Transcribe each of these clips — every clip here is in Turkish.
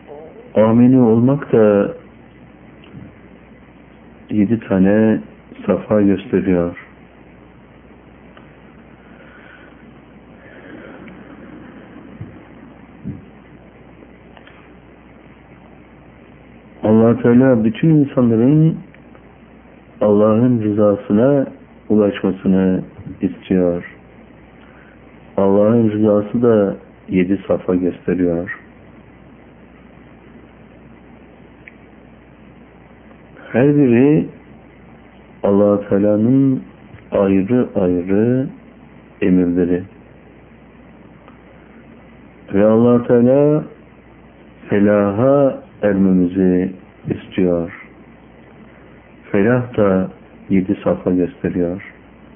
ameli olmak da 7 tane safa gösteriyor. Allah Teala bütün insanların Allah'ın rızasına ulaşmasını istiyor. Allah'ın rızası da 7 safa gösteriyor. Her biri Allah Teala'nın ayrı ayrı emirleri. Ve Allah Teala felaha ermemizi istiyor. Felah da 7 safa gösteriyor.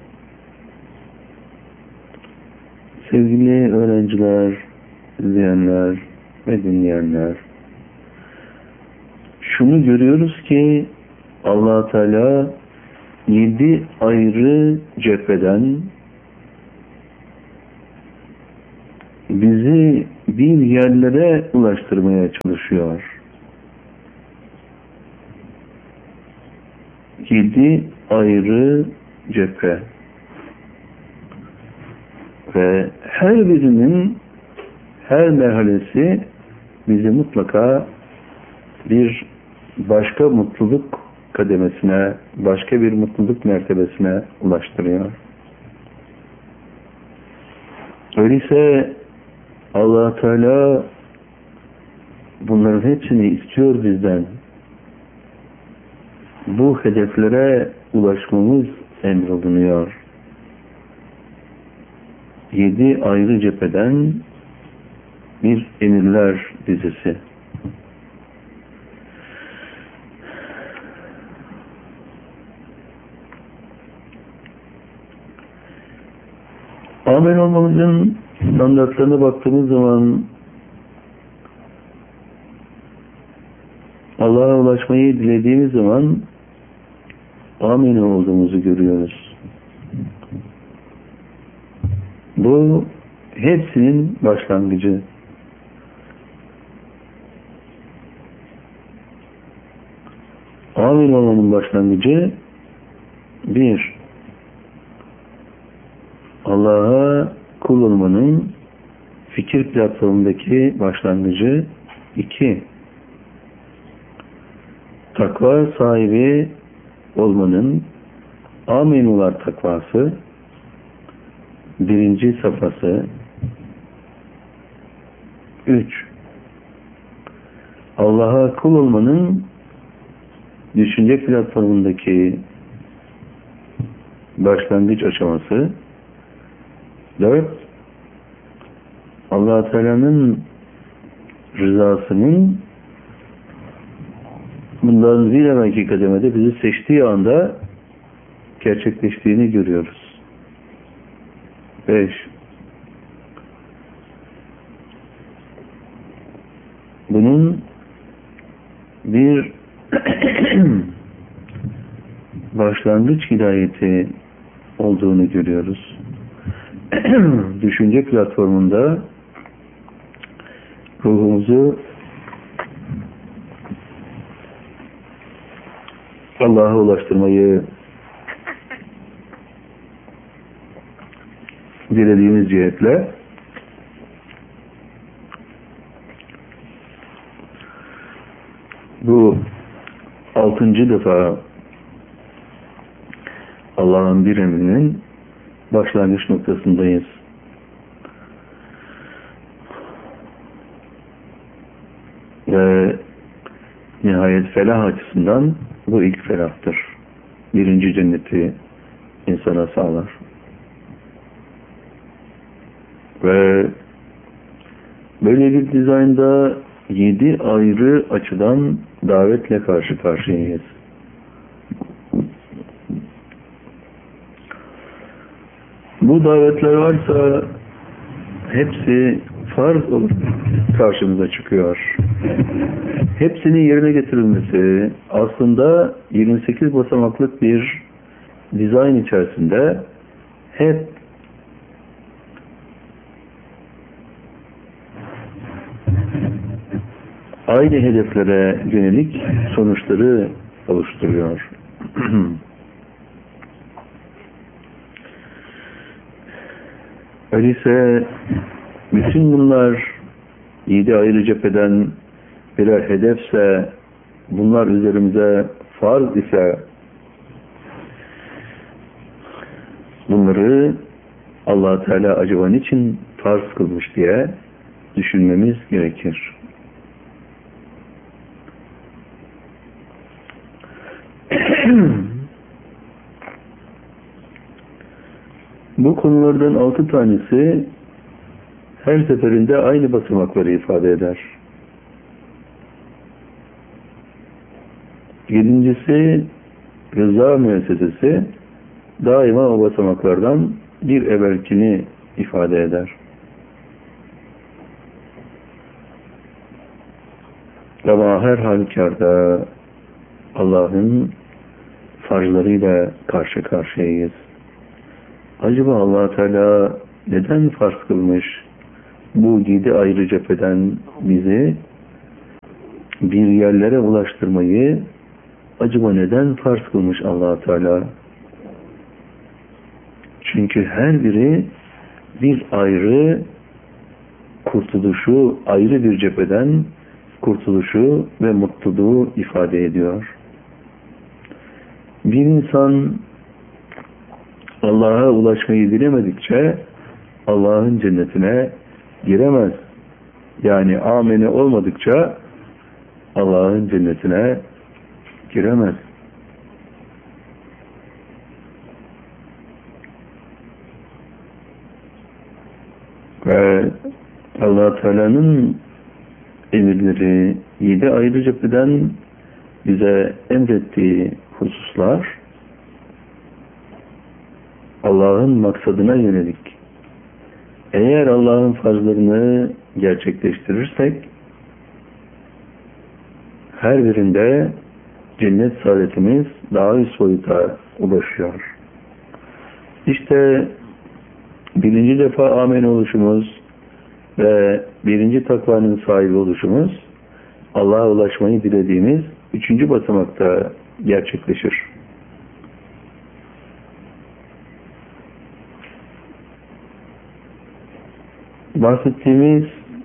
Sevgili öğrenciler, izleyenler ve dinleyenler, şunu görüyoruz ki Allah Teala 7 ayrı cepheden bizi bir yerlere ulaştırmaya çalışıyor. 7 ayrı cephe ve her birinin her merhalesi bizi mutlaka bir başka mutluluk kademesine, başka bir mutluluk mertebesine ulaştırıyor. Öyleyse Allah Teala bunların hepsini istiyor bizden. Bu hedeflere ulaşmamız emrolunuyor. 7 ayrı cepheden bir emirler dizisi. Amel olmamızın standartlarına baktığımız zaman Allah'a ulaşmayı dilediğimiz zaman amin olduğumuzu görüyoruz. Bu hepsinin başlangıcı. Amin olmanın başlangıcı 1. Allah'a kul olmanın fikir platformundaki başlangıcı 2. Takva sahibi olmanın amenular takvası 1. safhası 3. Allah'a kul olmanın düşünce platformundaki başlangıç aşaması 4. Allah Teala'nın rızasının bundan bir evvelki kademede bizi seçtiği anda gerçekleştiğini görüyoruz. 5. Bunun bir başlangıç hidayeti olduğunu görüyoruz. Düşünce platformunda ruhumuzu Allah'a ulaştırmayı dilediğimiz cihetle bu 6. defa Allah'ın bir emrinin başlangıç noktasındayız. Ve nihayet felah açısından bu ilk felahtır. 1. cenneti insana sağlar. Ve böyle bir dizaynda 7 ayrı açıdan davetle karşı karşıyayız. Bu davetler varsa hepsi farz olarak karşımıza çıkıyor. Hepsinin yerine getirilmesi aslında 28 basamaklık bir dizayn içerisinde hep aynı hedeflere yönelik sonuçları oluşturuyor. Öyleyse bütün bunlar 7 ayrı cepheden birer hedefse, bunlar üzerimize farz ise, bunları Allah Teala acaba niçin farz kılmış diye düşünmemiz gerekir. Bu konulardan 6 tanesi her seferinde aynı basamakları ifade eder. 7.'si rıza müessesesi daima o basamaklardan bir evvelkini ifade eder. Ama her halükarda Allah'ın farzlarıyla karşı karşıyayız. Acaba Allah Teala neden farz kılmış bu 7 ayrı cepheden bizi bir yerlere ulaştırmayı? Acaba neden farz kılmış Allah Teala? Çünkü her biri bir ayrı kurtuluşu, ayrı bir cepheden kurtuluşu ve mutluluğu ifade ediyor. Bir insan Allah'a ulaşmayı dilemedikçe Allah'ın cennetine giremez. Yani ameni olmadıkça Allah'ın cennetine giremez. Ve Allah Teala'nın emirleri 7 ayrı cepheden bize emrettiği hususlar Allah'ın maksadına yönelik. Eğer Allah'ın farzlarını gerçekleştirirsek her birinde cennet saadetimiz daha üst boyuta ulaşıyor. İşte birinci defa amen oluşumuz ve birinci takvanın sahibi oluşumuz Allah'a ulaşmayı dilediğimiz 3. basamakta gerçekleşir. Bahsettiğimiz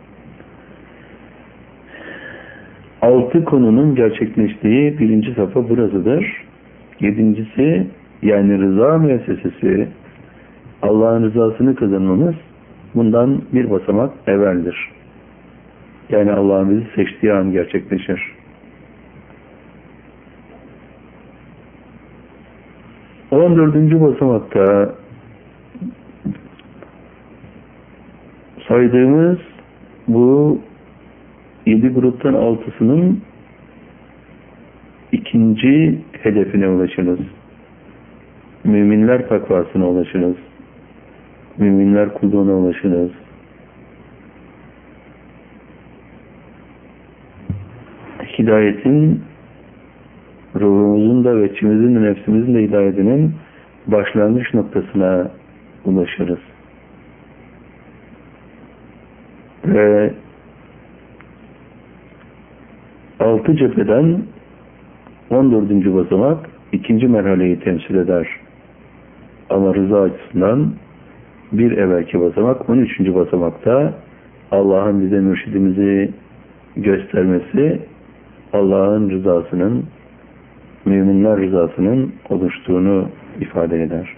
6 konunun gerçekleştiği 1. safha burasıdır. 7.'si yani rıza müessesesi, Allah'ın rızasını kazanmamız bundan bir basamak evveldir. Yani Allah'ın bizi seçtiği an gerçekleşir. O 14. basamakta saydığımız bu 7 gruptan 6'sının ikinci hedefine ulaşırız. Müminler takvasına ulaşırız. Müminler kulluğuna ulaşırız. Hidayetin, ruhumuzun da ve içimizin de nefsimizin de hidayetinin başlangıç noktasına ulaşırız. Ve 6 cepheden 14. basamak 2. merhaleyi temsil eder. Ama rıza açısından bir evvelki basamak 13. basamakta Allah'ın bize mürşidimizi göstermesi Allah'ın rızasının, müminler rızasının oluştuğunu ifade eder.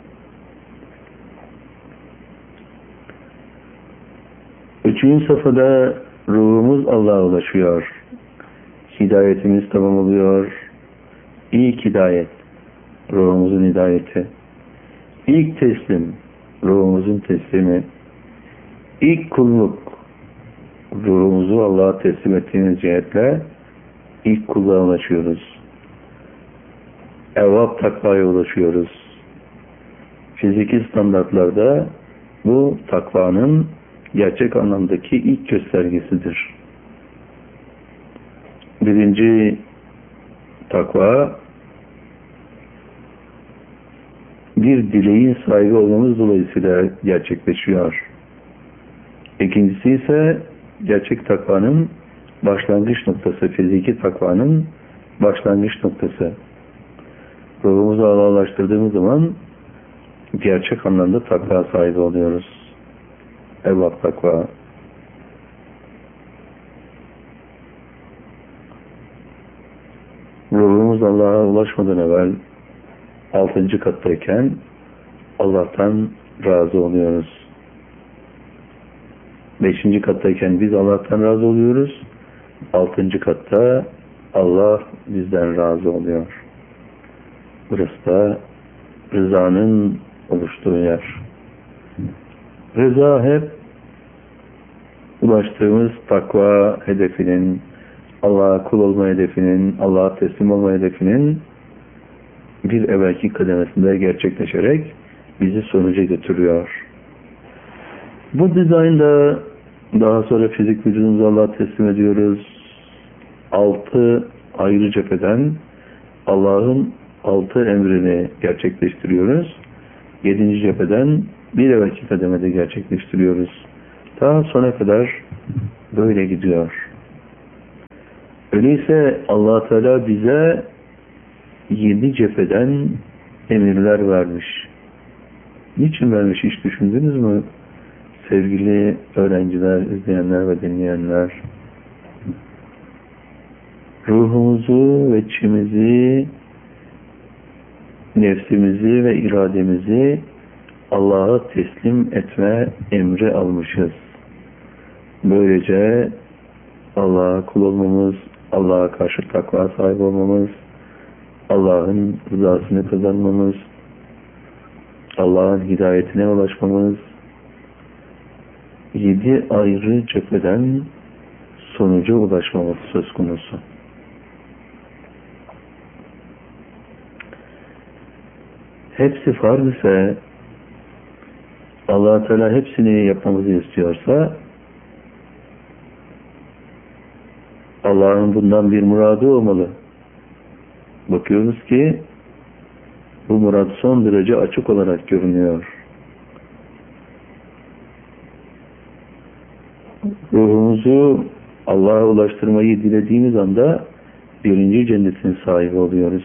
Üçüncü safhada ruhumuz Allah'a ulaşıyor. Hidayetimiz tamam oluyor. İlk hidayet, ruhumuzun hidayeti. İlk teslim, ruhumuzun teslimi. İlk kulluk, ruhumuzu Allah'a teslim ettiğimiz cihetle ilk kulluğa ulaşıyoruz. Evvab takvaya ulaşıyoruz. Fiziki standartlarda bu takvanın gerçek anlamdaki ilk göstergesidir. Birinci takva, bir dileğin sahibi olmamız dolayısıyla gerçekleşiyor. İkincisi ise gerçek takvanın başlangıç noktası, fiziki takvanın başlangıç noktası. Ruhumuzu Allah'laştırdığımız zaman gerçek anlamda takva sahibi oluyoruz. Evvak takva. Ruhumuz Allah'a ulaşmadan evvel 6. kattayken Allah'tan razı oluyoruz. 5. kattayken biz Allah'tan razı oluyoruz. 6. katta Allah bizden razı oluyor. Burası da rızanın oluştuğu yer. Rıza hep ulaştığımız takva hedefinin, Allah'a kul olma hedefinin, Allah'a teslim olma hedefinin bir evvelki kademesinde gerçekleşerek bizi sonuca götürüyor. Bu dizaynda daha sonra fizik vücudumuzu Allah'a teslim ediyoruz. 6 ayrı cepheden Allah'ın 6 emrini gerçekleştiriyoruz. 7. cepheden bir evvelki kademede gerçekleştiriyoruz. Daha sona kadar böyle gidiyor. Öyleyse Allah Teala bize 7 cepheden emirler vermiş. Niçin vermiş hiç düşündünüz mü? Sevgili öğrenciler, izleyenler ve dinleyenler, ruhumuzu ve içimizi, nefsimizi ve irademizi Allah'a teslim etme emri almışız. Böylece Allah'a kul olmamız, Allah'a karşı takva sahibi olmamız, Allah'ın rızasını kazanmamız, Allah'ın hidayetine ulaşmamız, 7 ayrı cepheden sonuca ulaşmamız söz konusu. Hepsi farz ise, Allah Teala hepsini yapmamızı istiyorsa, Allah'ın bundan bir muradı olmalı. Bakıyoruz ki bu murad son derece açık olarak görünüyor. Ruhumuzu Allah'a ulaştırmayı dilediğimiz anda 1. cennetin sahibi oluyoruz.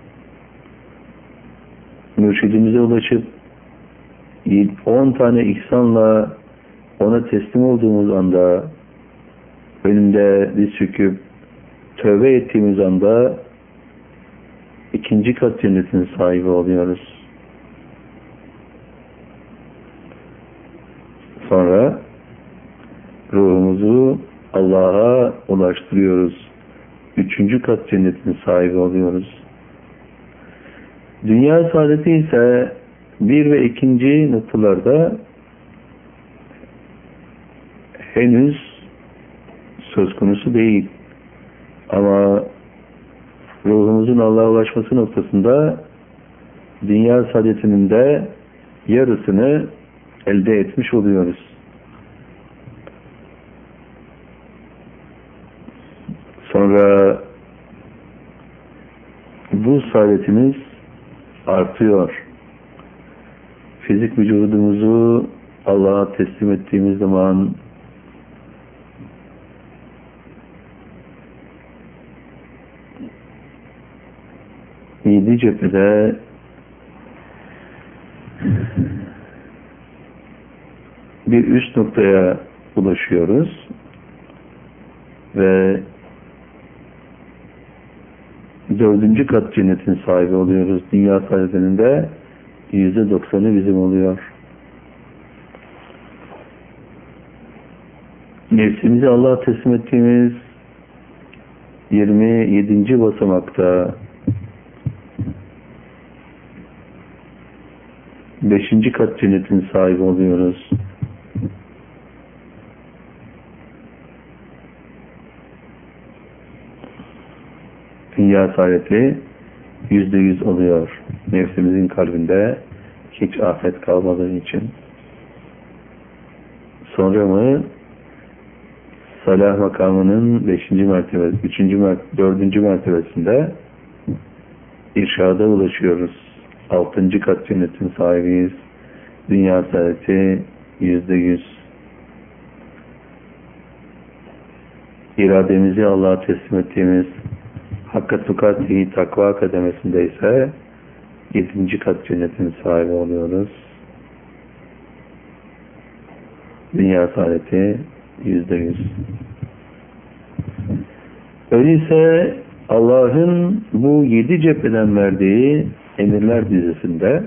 Mürşidimize ulaşıp 10 tane ihsanla ona teslim olduğumuz anda, önünde diz çöküp tövbe ettiğimiz anda 2. kat cennetin sahibi oluyoruz. Sonra ruhumuzu Allah'a ulaştırıyoruz. 3. kat cennetin sahibi oluyoruz. Dünya saadeti ise 1 ve 2. noktalarda henüz söz konusu değil. Ama ruhumuzun Allah'a ulaşması noktasında dünya saadetinin de yarısını elde etmiş oluyoruz. Sonra bu saadetimiz artıyor. Fizik vücudumuzu Allah'a teslim ettiğimiz zaman yedi cephede bir üst noktaya ulaşıyoruz ve 4. kat cennetin sahibi oluyoruz. Dünya saadetinin de %90'ı bizim oluyor. Nefsimizi Allah'a teslim ettiğimiz 27. basamakta 5. kat cennetin sahibi oluyoruz. Dünya saadeti %100 oluyor. Nefsimizin kalbinde hiç afet kalmadığı için. Sonra mı salah makamının 5. mertebesi, 4. mertebesinde irşada ulaşıyoruz. 6. kat cennetin sahibiyiz. Dünya saadeti %100. irademizi Allah'a teslim ettiğimiz Hakka Tukatihi takva kademesinde ise 7. kat cennetin sahibi oluyoruz. Dünya saadeti %100. Öyleyse Allah'ın bu 7 cepheden verdiği emirler dizisinde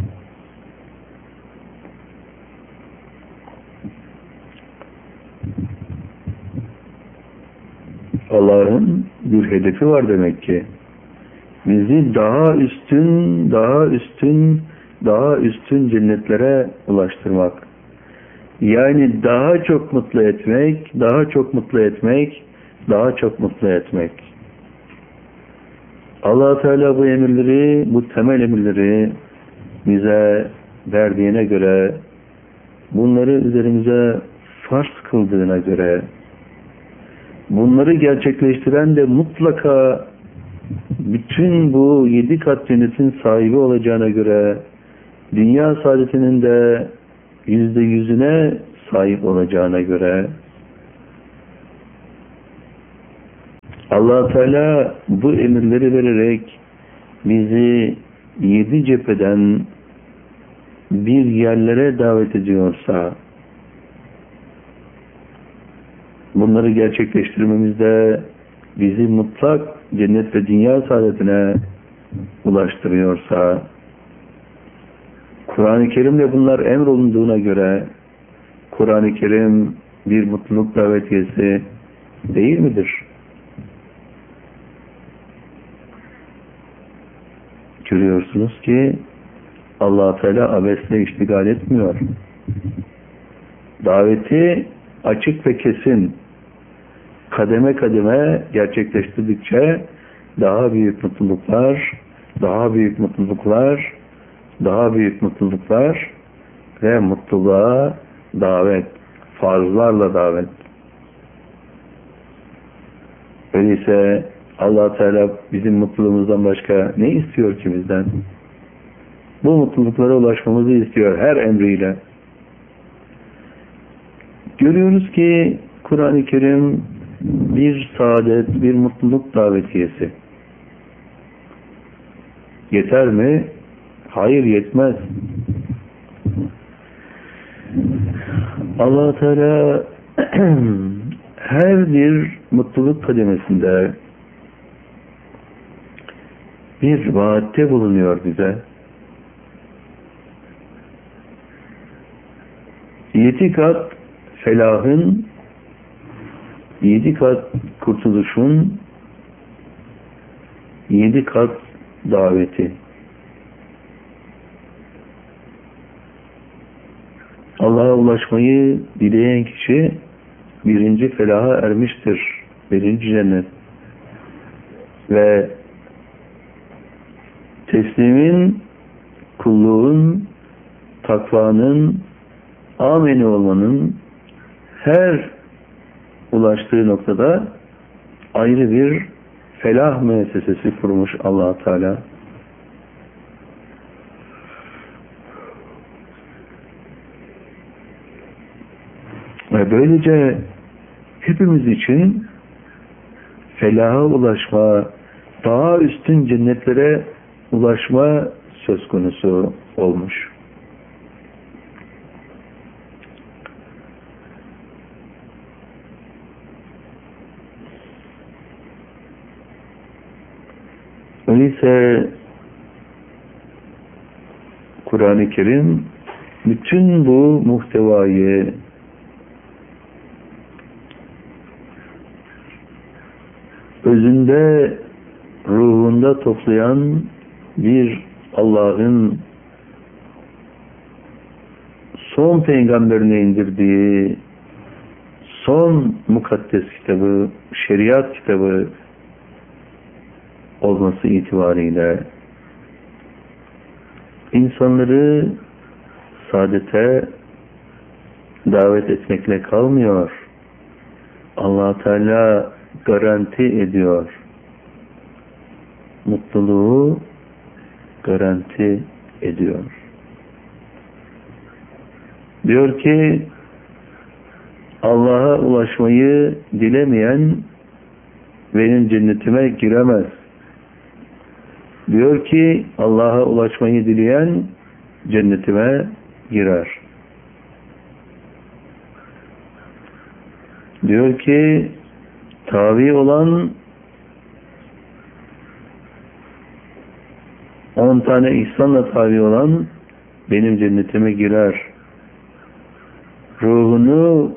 Allah'ın bir hedefi var demek ki. Bizi daha üstün cennetlere ulaştırmak. Yani daha çok mutlu etmek. Allah Teala bu emirleri, bu temel emirleri bize verdiğine göre, bunları üzerimize farz kıldığına göre, bunları gerçekleştiren de mutlaka bütün bu 7 kat cennetin sahibi olacağına göre, dünya saadetinin de %100'üne sahip olacağına göre, Allah Teala bu emirleri vererek bizi 7 cepheden bir yerlere davet ediyorsa, bunları gerçekleştirmemizde bizi mutlak cennet ve dünya saadetine ulaştırıyorsa, Kur'an-ı Kerim'le bunlar emrolunduğuna göre, Kur'an-ı Kerim bir mutluluk davetiyesi değil midir? Görüyorsunuz ki Allah Teala abesle iştigal etmiyor. Daveti açık ve kesin, kademe kademe gerçekleştirdikçe daha büyük mutluluklar ve mutluluğa davet, farzlarla davet. Öyleyse Allah Teala bizim mutluluğumuzdan başka ne istiyor ki bizden? Bu mutluluklara ulaşmamızı istiyor her emriyle. Görüyoruz ki Kur'an-ı Kerim bir saadet, bir mutluluk davetiyesi. Yeter mi? Hayır, yetmez. Allah Teala her bir mutluluk kademesinde bir vaatte bulunuyor bize. 7 kat felahın, 7 kat kurtuluşun, 7 kat daveti. Allah'a ulaşmayı dileyen kişi 1. felaha ermiştir. 1. cennet. Ve teslimin, kulluğun, takvanın, ameni olmanın her ulaştığı noktada ayrı bir felah müessesesi kurmuş Allah Teala. Ve böylece hepimiz için felaha ulaşma, daha üstün cennetlere ulaşma söz konusu olmuş. Öyleyse Kur'an-ı Kerim bütün bu muhtevayı özünde, ruhunda toplayan bir Allah'ın son peygamberine indirdiği son mukaddes kitabı, şeriat kitabı olması itibariyle insanları saadete davet etmekle kalmıyor. Allah Teala garanti ediyor. Mutluluğu garanti ediyor. Diyor ki Allah'a ulaşmayı dilemeyen benim cennetime giremez. Diyor ki Allah'a ulaşmayı dileyen cennetime girer. Diyor ki tabi olan 10 tane ihsanla tabi olan benim cennetime girer. Ruhunu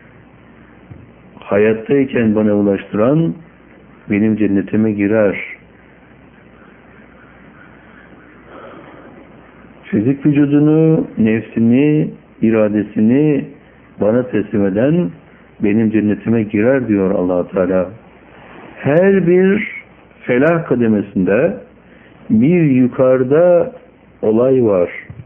hayattayken bana ulaştıran benim cennetime girer. Fizik vücudunu, nefsini, iradesini bana teslim eden benim cennetime girer diyor Allah Teala. Her bir felah kademesinde bir yukarıda olay var.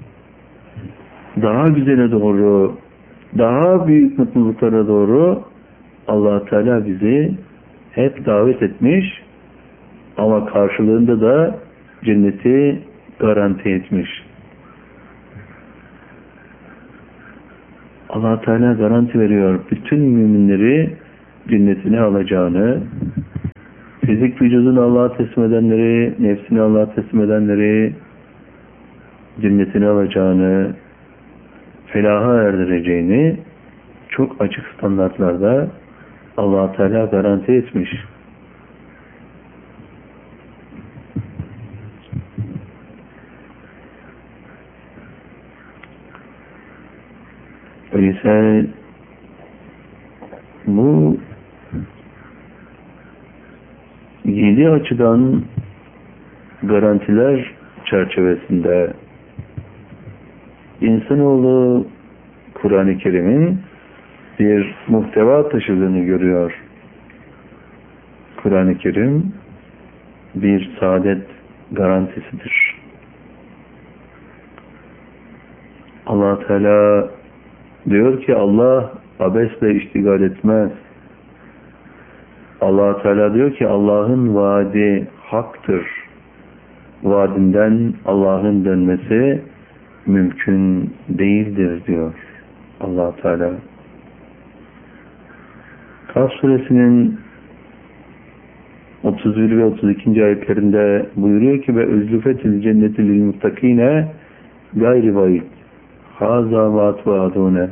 Daha güzele doğru, daha büyük mutluluklara doğru Allah Teala bizi hep davet etmiş ama karşılığında da cenneti garanti etmiş. Allah Teala garanti veriyor. Bütün müminleri cennetine alacağını, fizik vücudunu Allah'a teslim edenleri, nefsini Allah'a teslim edenleri cennetine alacağını, felaha erdireceğini çok açık standartlarda Allah Teala garanti etmiş. Öyleyse bu 7 açıdan garantiler çerçevesinde insanoğlu Kur'an-ı Kerim'in bir muhteva taşıdığını görüyor. Kur'an-ı Kerim bir saadet garantisidir. Allah Teala diyor ki Allah abesle iştigal etmez. Allah Teala diyor ki Allah'ın vaadi haktır. Vaadinden Allah'ın dönmesi mümkün değildir diyor Allah Teala. Kaf suresinin 31 ve 32. ayetlerinde buyuruyor ki ve özlüfetil cenneti lil muttakine gayri vaid haza vaat vaadune.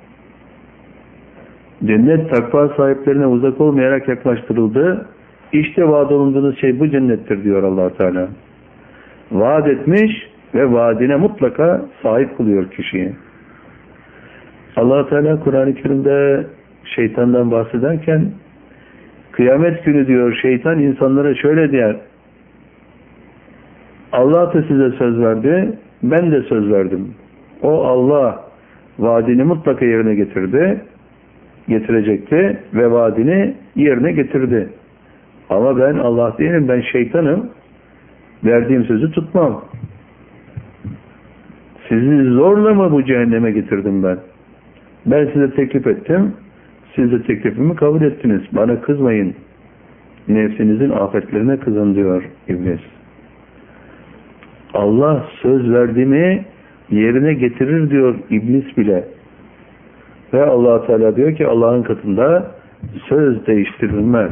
Cennet takva sahiplerine uzak olmayarak yaklaştırıldı. İşte vaad olunduğunuz şey bu cennettir diyor Allah Teala. Vaat etmiş ve vaadine mutlaka sahip kılıyor kişiyi. Allah Teala Kur'an-ı Kerim'de şeytandan bahsederken kıyamet günü diyor şeytan insanlara şöyle der. Allah da size söz verdi, ben de söz verdim. O Allah vaadini mutlaka yerine getirecekti ve vaadini yerine getirdi. Ama ben Allah değilim, ben şeytanım. Verdiğim sözü tutmam. Sizi zorla mı bu cehenneme getirdim ben? Ben size teklif ettim. Siz de teklifimi kabul ettiniz. Bana kızmayın. Nefsinizin afetlerine kızın diyor İblis. Allah söz verdiğini yerine getirir diyor İblis bile. Ve Allah Teala diyor ki Allah'ın katında söz değiştirilmez.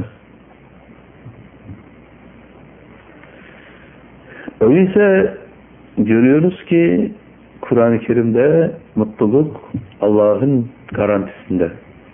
Öyleyse görüyoruz ki Kur'an-ı Kerim'de mutluluk Allah'ın garantisinde.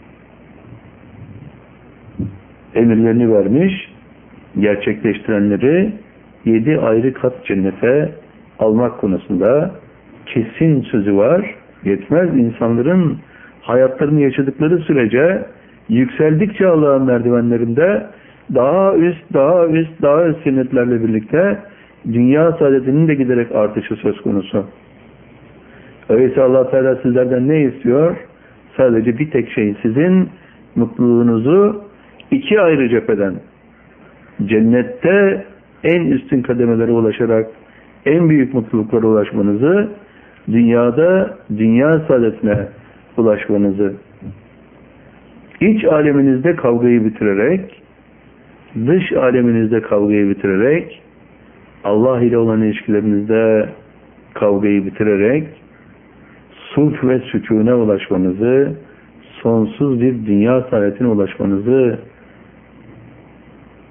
Emirlerini vermiş, gerçekleştirenleri 7 ayrı kat cennete almak konusunda kesin sözü var. Yetmez, insanların hayatlarını yaşadıkları sürece yükseldikçe Allah'ın merdivenlerinde daha üst, daha üst, daha üst cennetlerle birlikte dünya saadetinin de giderek artışı söz konusu. Öyleyse Allah Teala sizlerden ne istiyor? Sadece bir tek şey, sizin mutluluğunuzu 2 ayrı cepheden cennette en üstün kademelere ulaşarak en büyük mutluluklara ulaşmanızı, dünyada dünya saadetine ulaşmanızı, iç aleminizde kavgayı bitirerek, dış aleminizde kavgayı bitirerek, Allah ile olan ilişkilerinizde kavgayı bitirerek, sulh ve sükûne ulaşmanızı, sonsuz bir dünya saadetine ulaşmanızı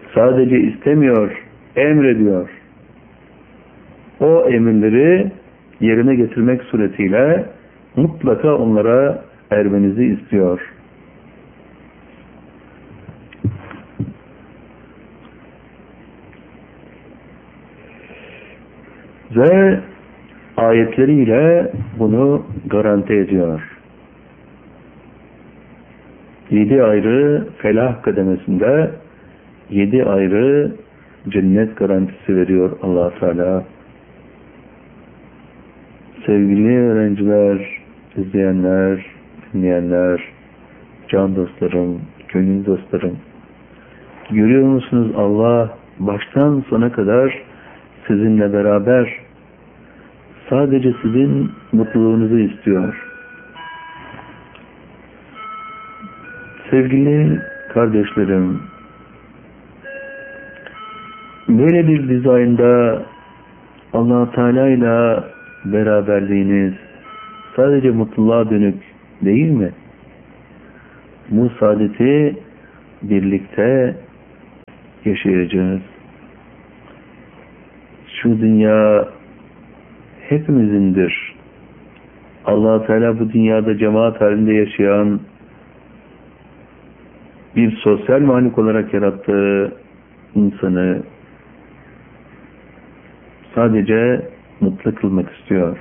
sadece istemiyor, emrediyor. O emirleri yerine getirmek suretiyle mutlaka onlara ermenizi istiyor. Ve ayetleriyle bunu garanti ediyor. 7 ayrı felah kademesinde 7 ayrı cennet garantisi veriyor Allah Teala. Sevgili öğrenciler, izleyenler, dinleyenler, can dostlarım, gönül dostlarım, görüyor musunuz, Allah baştan sona kadar sizinle beraber, sadece sizin mutluluğunuzu istiyor. Sevgili kardeşlerim, böyle bir dizaynda Allah Teala ile beraberliğiniz sadece mutluluğa dönük değil mi? Bu saadeti birlikte yaşayacağız. Şu dünya hepimizindir. Allah Teala bu dünyada cemaat halinde yaşayan bir sosyal mahluk olarak yarattığı insanı sadece mutlu kılmak istiyor.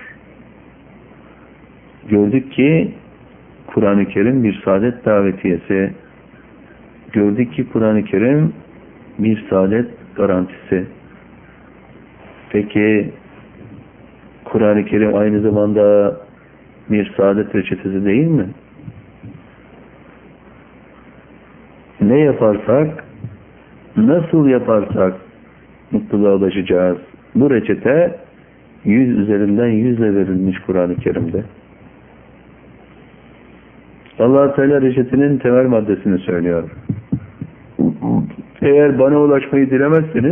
Gördük ki Kur'an-ı Kerim bir saadet davetiyesi. Gördük ki Kur'an-ı Kerim bir saadet garantisi. Peki Kur'an-ı Kerim aynı zamanda bir saadet reçetesi değil mi? Ne yaparsak, nasıl yaparsak mutluluğa ulaşacağız. Bu reçete 100 üzerinden 100 ile verilmiş Kur'an-ı Kerim'de. Allah Teala reçetenin temel maddesini söylüyor. Eğer bana ulaşmayı dilemezseniz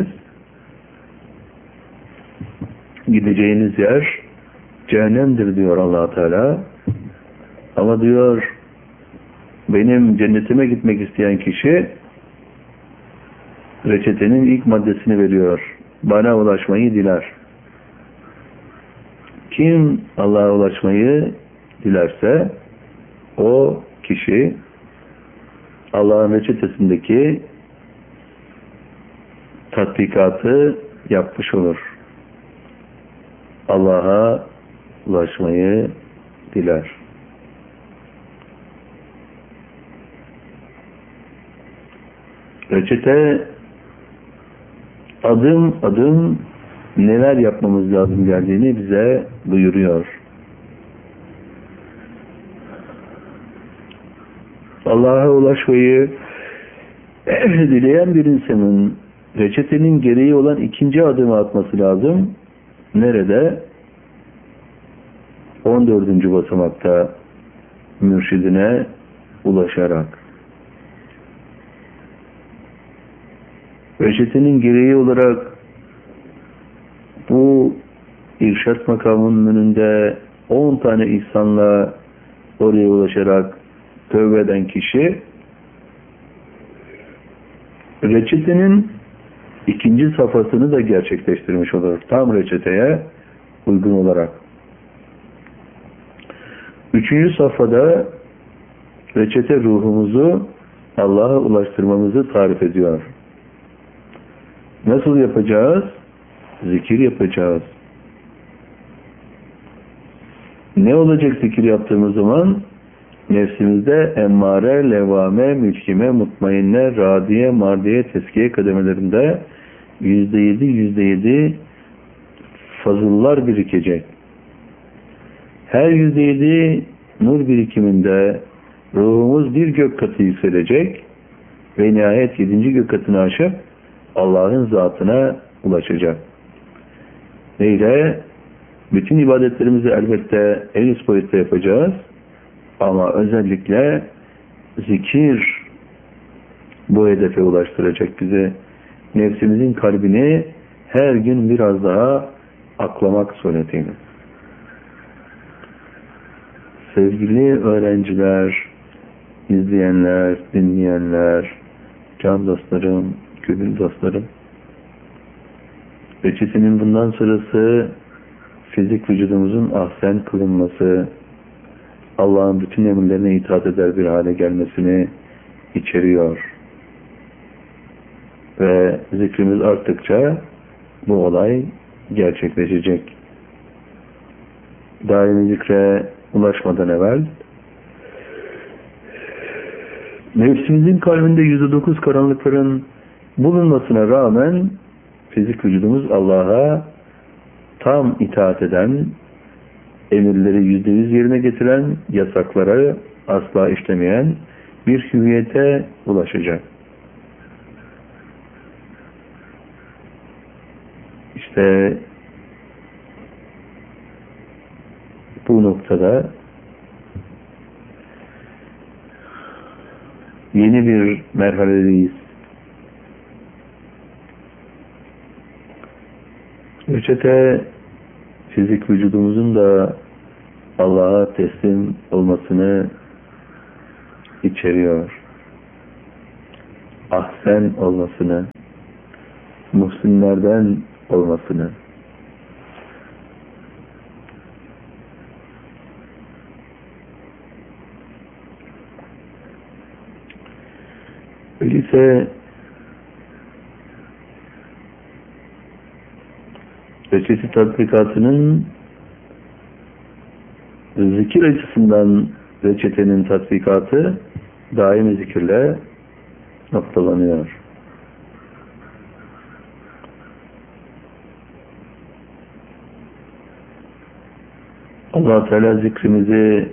gideceğiniz yer cehennemdir diyor Allah Teala. Ama diyor, benim cennetime gitmek isteyen kişi reçetenin ilk maddesini veriyor. Bana ulaşmayı diler. Kim Allah'a ulaşmayı dilerse o kişi Allah'ın reçetesindeki tatbikatı yapmış olur. Allah'a ulaşmayı diler. Reçete adım adım neler yapmamız lazım geldiğini bize buyuruyor. Allah'a ulaşmayı dileyen bir insanın reçetenin gereği olan ikinci adımı atması lazım. Nerede? 14. basamakta mürşidine ulaşarak. Reçetenin gereği olarak bu irşat makamının önünde 10 tane ihsanla oraya ulaşarak tövbe eden kişi reçetenin ikinci safhasını da gerçekleştirmiş olur. Tam reçeteye uygun olarak. 3. safhada reçete ruhumuzu Allah'a ulaştırmamızı tarif ediyor. Nasıl yapacağız? Zikir yapacağız. Ne olacak zikir yaptığımız zaman? Nefsimizde emmare, levame, mülkime, mutmainne, radiye, mardiye, teskiye kademelerinde %7 fazıllar birikecek. Her %7 nur birikiminde ruhumuz bir gök katı yükselecek ve nihayet 7. gök katını aşıp Allah'ın zatına ulaşacak. Neyle? Bütün ibadetlerimizi elbette en üst boyutta yapacağız. Ama özellikle zikir bu hedefe ulaştıracak bizi. Nefsimizin kalbini her gün biraz daha aklamak suretiyle. Sevgili öğrenciler, izleyenler, dinleyenler, can dostlarım, gönül dostlarım. Reçetenin bundan sonrası fizik vücudumuzun ahsen kılınması, Allah'ın bütün emirlerine itaat eder bir hale gelmesini içeriyor. Ve zikrimiz arttıkça bu olay gerçekleşecek. Daimi zikre ulaşmadan evvel nefsimizin kalbinde %9 karanlıkların bulunmasına rağmen fizik vücudumuz Allah'a tam itaat eden, emirleri %100 yerine getiren, yasakları asla işlemeyen bir hüviyete ulaşacak. İşte bu noktada yeni bir merhaledeyiz. Reçete fizik vücudumuzun da Allah'a teslim olmasını içeriyor. Ahsen olmasını, muhsinlerden olmasını. Öyleyse reçete tatbikatının zikir açısından reçetenin tatbikatı daimi zikirle noktalanıyor. Allah Teala zikrimizi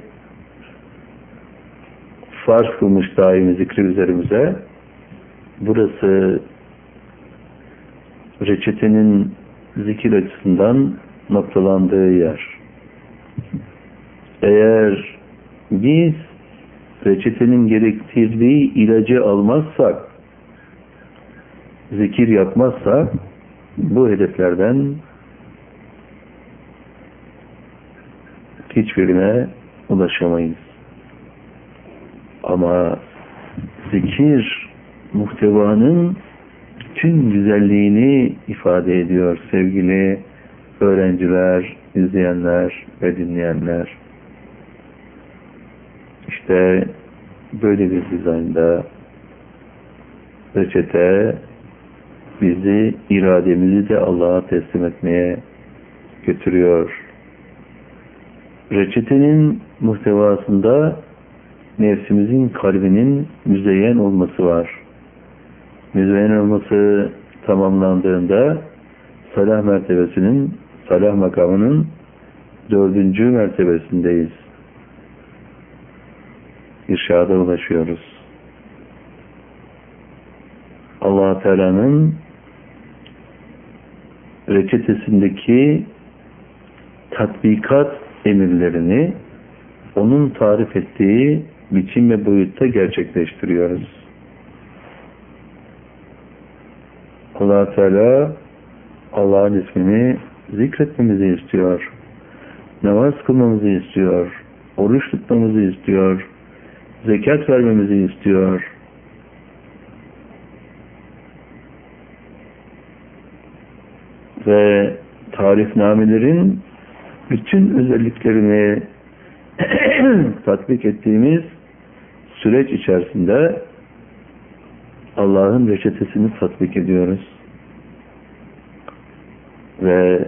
farz kılmış daimi zikri üzerimize. Burası reçetenin zikir açısından noktalandığı yer. Eğer biz reçetenin gerektirdiği ilacı almazsak, zikir yapmazsak, bu hedeflerden hiçbirine ulaşamayız. Ama zikir muhtevanın tüm güzelliğini ifade ediyor sevgili öğrenciler, izleyenler ve dinleyenler. İşte böyle bir dizaynda reçete bizi, irademizi de Allah'a teslim etmeye götürüyor. Reçetenin muhtevasında nefsimizin kalbinin müzeyyen olması var. Müzeyyen olması tamamlandığında salah mertebesinin, salah makamının 4. mertebesindeyiz. İrşada ulaşıyoruz. Allah Teala'nın reçetesindeki tatbikat emirlerini onun tarif ettiği biçim ve boyutta gerçekleştiriyoruz. Allah Teala Allah'ın ismini zikretmemizi istiyor. Namaz kılmamızı istiyor. Oruç tutmamızı istiyor. Zekat vermemizi istiyor. Ve tarifnamelerin bütün özelliklerini tatbik ettiğimiz süreç içerisinde Allah'ın reçetesini tatbik ediyoruz. Ve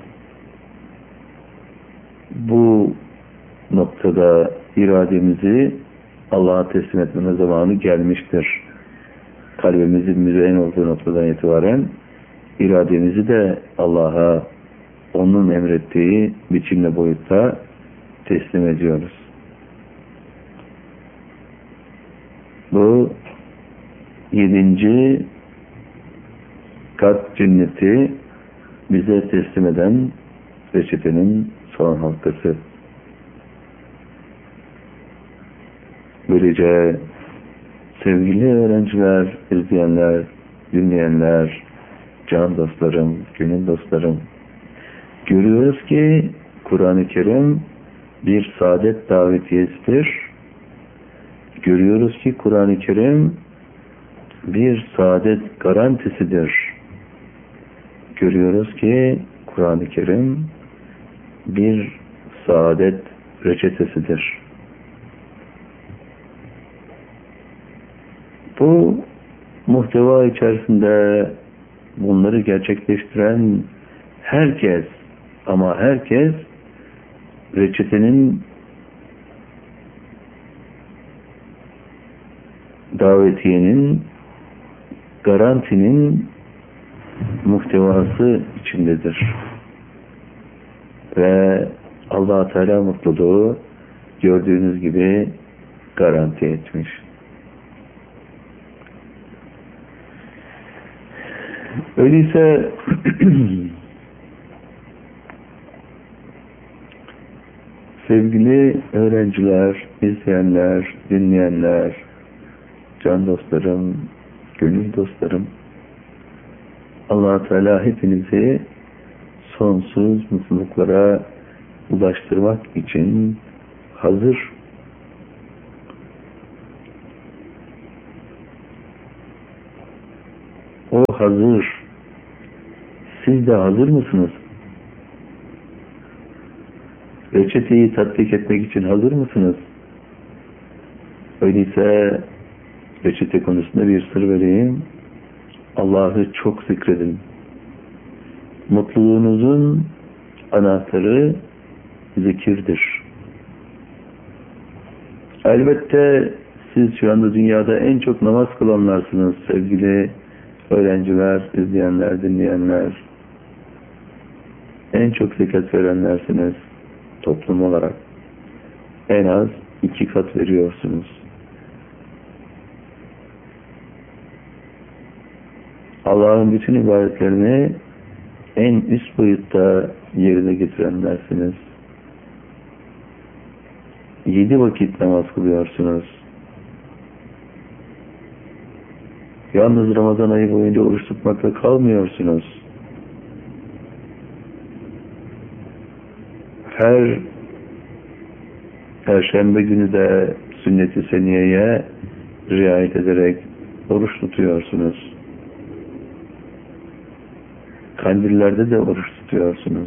bu noktada irademizi Allah'a teslim etmeme zamanı gelmiştir. Kalbimizin müzeyyen olduğu noktadan itibaren irademizi de Allah'a onun emrettiği biçimle boyutta teslim ediyoruz. Bu 7. kat cenneti bize teslim eden reçetenin son halkası. Böylece sevgili öğrenciler, izleyenler, dinleyenler, can dostlarım, gönül dostlarım, görüyoruz ki Kur'an-ı Kerim bir saadet davetiyesidir. Görüyoruz ki Kur'an-ı Kerim bir saadet garantisidir. Görüyoruz ki Kur'an-ı Kerim bir saadet reçetesidir. Bu muhteva içerisinde bunları gerçekleştiren herkes, ama herkes reçetenin, davetiyenin, garantinin muhtevası içindedir. Ve Allah Teala mutluluğu gördüğünüz gibi garanti etmiş. Öyleyse sevgili öğrenciler, izleyenler, dinleyenler, can dostlarım, gönül dostlarım, Allah Teala hepinizi sonsuz mutluluklara ulaştırmak için hazır. O hazır. Siz de hazır mısınız? Reçeteyi tatbik etmek için hazır mısınız? Öyleyse reçete konusunda bir sır vereyim. Allah'ı çok zikredin. Mutluluğunuzun anahtarı zikirdir. Elbette siz şu anda dünyada en çok namaz kılanlarsınız sevgili öğrenciler, izleyenler, dinleyenler. En çok zekat verenlersiniz toplum olarak. En az 2 kat veriyorsunuz. Allah'ın bütün ibadetlerini en üst boyutta yerine getirenlersiniz. 7 vakit namaz kılıyorsunuz. Yalnız Ramazan ayı boyunca oruç tutmakla kalmıyorsunuz. Her Perşembe günü de sünnet-i seniyeye riayet ederek oruç tutuyorsunuz. Kandillerde de oruç tutuyorsunuz.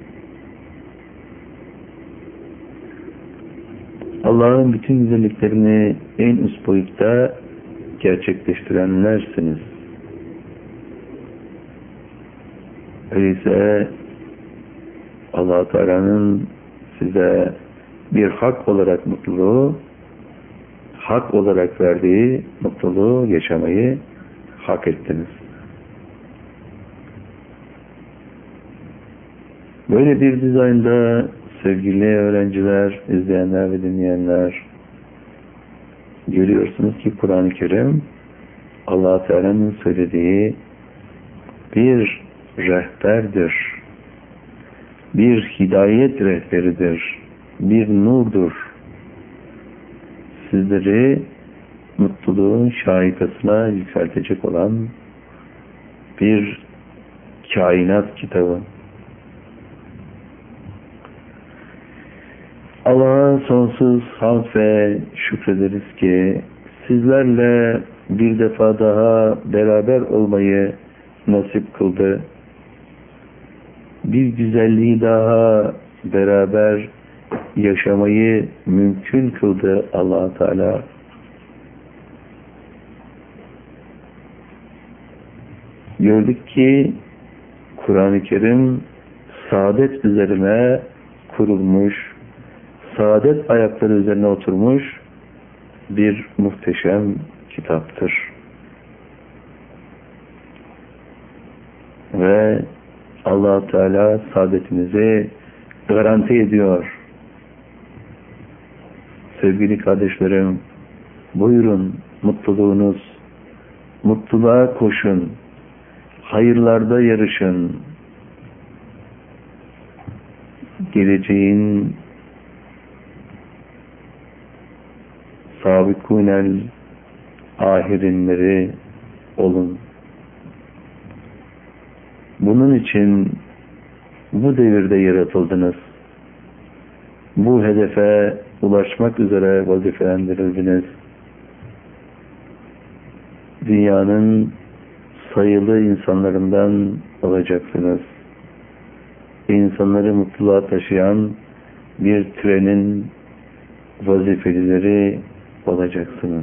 Allah'ın bütün güzelliklerini en üst boyutta gerçekleştirenlersiniz. Öyleyse Allah Teala'nın size bir hak olarak mutluluğu, hak olarak verdiği mutluluğu yaşamayı hak ettiniz. Böyle bir dizaynda sevgili öğrenciler, izleyenler ve dinleyenler, görüyorsunuz ki Kur'an-ı Kerim Allah Teala'nın söylediği bir rehberdir. Bir hidayet rehberidir. Bir nurdur. Sizleri mutluluğun şahikasına yükseltecek olan bir kainat kitabı. Allah'a sonsuz hamd ve şükrederiz ki sizlerle bir defa daha beraber olmayı nasip kıldı. Bir güzelliği daha beraber yaşamayı mümkün kıldı Allah Teala. Gördük ki Kur'an-ı Kerim saadet üzerine kurulmuş, saadet ayakları üzerine oturmuş bir muhteşem kitaptır. Ve Allah Teala saadetimizi garanti ediyor. Sevgili kardeşlerim, buyurun mutluluğunuz, mutluluğa koşun, hayırlarda yarışın. Geleceğin sabikunel ahirinleri olun. Bunun için bu devirde yaratıldınız. Bu hedefe ulaşmak üzere vazifelendirildiniz. dünyanın sayılı insanlarından olacaksınız. İnsanları mutluluğa taşıyan bir trenin vazifelileri olacaksınız.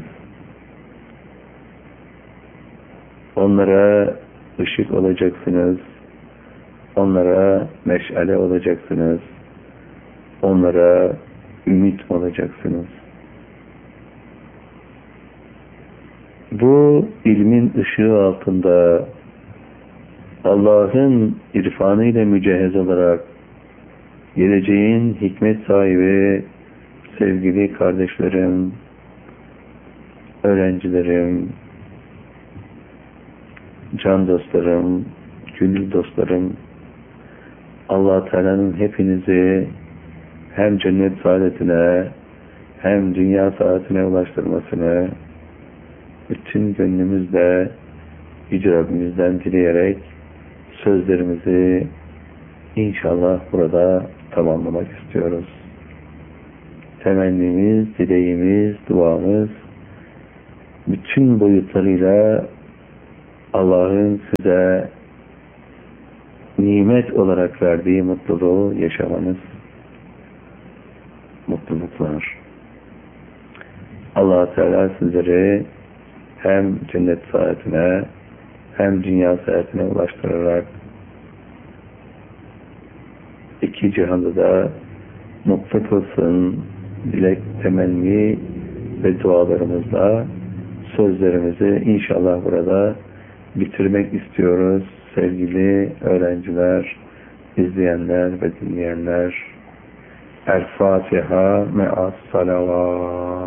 Onlara ışık olacaksınız. Onlara meşale olacaksınız. Onlara ümit olacaksınız. Bu ilmin ışığı altında Allah'ın irfanıyla mücehhez olarak geleceğin hikmet sahibi sevgili kardeşlerim, öğrencilerim, can dostlarım, gönül dostlarım, Allah Teala'nın hepinizi hem cennet saadetine hem dünya saadetine ulaştırmasını bütün gönlümüzle Yüce Rabbimizden dileyerek sözlerimizi inşallah burada tamamlamak istiyoruz. Temennimiz, dileğimiz, duamız bütün boyutlarıyla Allah'ın size nimet olarak verdiği mutluluğu yaşamanız, mutluluklar. Allah Teala sizleri hem cennet saadetine hem dünya saadetine ulaştırarak iki cihanda da mutlu kılsın. Dilek, temenni ve dualarımızla sözlerimizi inşallah burada bitirmek istiyoruz. Sevgili öğrenciler, izleyenler ve dinleyenler, El Fatiha me'as salavat.